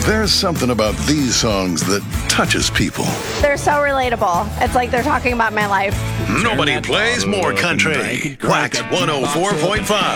There's something about these songs that touches people. They're so relatable. It's like they're talking about my life. Nobody plays more country. Wax 104.5.